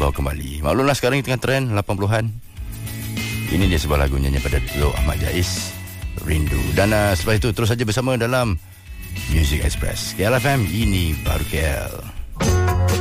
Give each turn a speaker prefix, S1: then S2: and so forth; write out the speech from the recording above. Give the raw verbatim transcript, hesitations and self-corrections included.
S1: explore kembali. Maklumlah sekarang tengah trend lapan puluhan. Ini dia sebuah lagu nyanyi pada Datuk Ahmad Jais, Rindu. Dan uh, selepas itu terus saja bersama dalam Music Express K L F M. Ini baru K L.